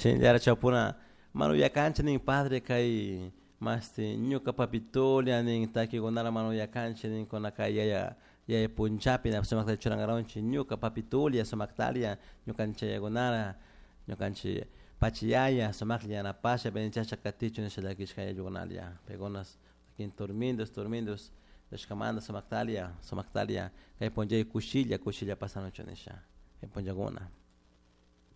Chinjara chapuna mano yakancha ning padre kay masti ñuka papitolia ning taki gonara mano yakancha ning kona kay yaya punchapi na somakta churangaronchi ñuka papitolia somaktalia ñukancha yagonara ñukanchi pachiyaya somaklia na pasha benchacha katichu ni shadakishkaya yugonalia pegonas akin turmindos deshkamanda somaktalia kay ponjay kushilla pasanochonisha kay ponjagona